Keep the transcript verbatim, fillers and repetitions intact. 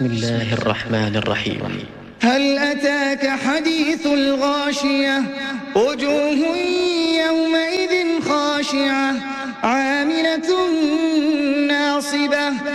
بسم الله الرحمن الرحيم. هل أتاك حديث الغاشية وجوه يومئذ خاشعة عاملة ناصبة